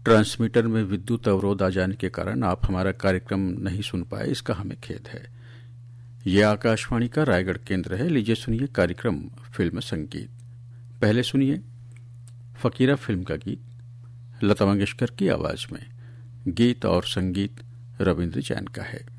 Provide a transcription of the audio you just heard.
Transmitter में विद्युत अवरोध आ जाने के कारण आप हमारा कार्यक्रम नहीं सुन पाए, इसका हमें खेद है। यह आकाशवाणी का रायगढ़ केंद्र है। लीजिए सुनिए कार्यक्रम फिल्म संगीत। पहले सुनिए फकीरा फिल्म का गीत लता मंगेशकर की आवाज में। गीत और संगीत रविंद्र जैन का है।